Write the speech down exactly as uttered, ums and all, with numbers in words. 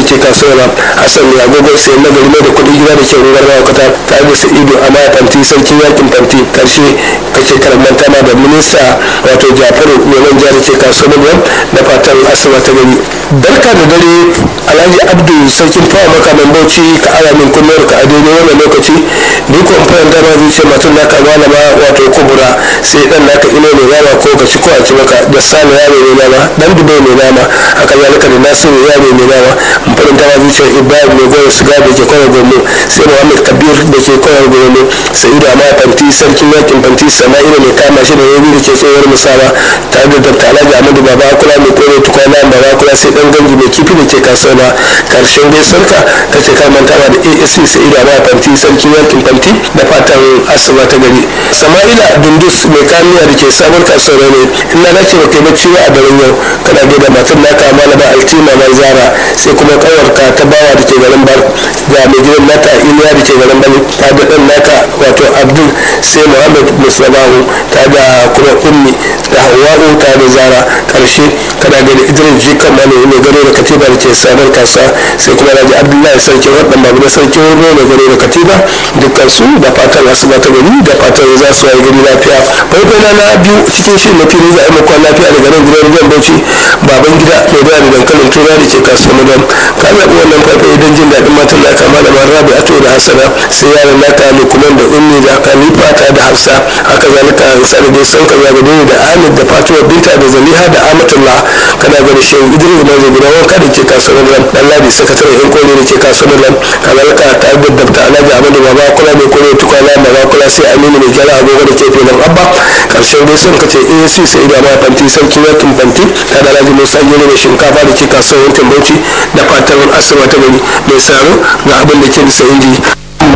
ke kasuwar Hassan ne agogon sayan na gari da kuɗin gida da ke ruwan rawakata tare da Sa'idu a maya fanti sarkin yakin fanti karshe kake karamanta ma da minista wato Jafaru mai manja da ke kasuwar ruwan da fatan asuba ta gari. Barka da dare Alhaji Abdu sarkin fawa makaman Bauchi ka ara min kunnuwar ka a daidai wannan lokaci ni ko in fara dama zuciya mutum naka malama wato kubura sai dan naka ino mai nama ko ka ci ko a ci maka da sani yaro mai nama dan dubai mai nama haka zalika da nasiru yaro mai nama in fara dama zuciya Ibrahim mai goyon siga da ke kwanar gomo sai Muhammad Kabir da ke kwanar gomo Sa'idu a maya fanti sarkin yakin fanti Sama'ila mai kama shi da yabi da ke tsohuwar musaba tare da Dr. Alhaji Ahmadu Baba Akula mai kore tukwana Baba Akula sai dan gangi mai kifi da ke kasuwa karshen dai sarka kace ka mantawa da A S C Sa'idu a maya fanti sarkin yakin fanti da fatan asuba ta gari. Sama'ila Dundus mai kamiya da ke sabon kasuwa ne ina dace ba kai bacci a daren yau kana gaida matar naka malama Altima Manzara sai kuma kawarka ta bawa da ke garin Bar ga mai gidan naka Iliya da ke garin Bani ta da dan naka wato Abdul sai Muhammad Musabahu ta da kuma Ummi da Hawwa'u ta da Zara karshe kana gaida Idris Jikan Mane mai gado da Katiba da ke sabon kasuwa sai kuma Raji Abdullahi sarkin wadan babu da sarkin ruwa mai gado da Katiba dukkan su da fatan asuba ta gari da fatan za su yi gari lafiya. Farko na na biyu cikin shi na fili za a yi makon lafiya daga nan gidan ruwan Bauchi baban gida mai da dankalin tura da ke kasuwa madam ka zaɓi wannan faifai don jin daɗin matan naka malamar Rabi Ato da Hassana sai yaran naka Lukman da Ummi da Khalifa ta da Hafsa haka zalika tsare dai son ka zaga dole da Ahmed da Fatima Binta da Zaliha da Amatullah kana ga da Shehu Idris da Manzo guda wanka da ke kasuwa madam dan Ladi sakataren yan kore da ke kasuwa madam kazalika ta da Dr. Alhaji Ahmadu Baba kula mai kore tukwana Baba kula sai Aminu mai gyara agogo da ke filin Abba karshen dai son ka ce A S C sai da ma fanti sarki yakin fanti ta da Alhaji Musa Gero mai shinkafa da ke kasuwar yankin Bauchi da fatan asuba ta gari mai saro ga abin da ke bisa inji.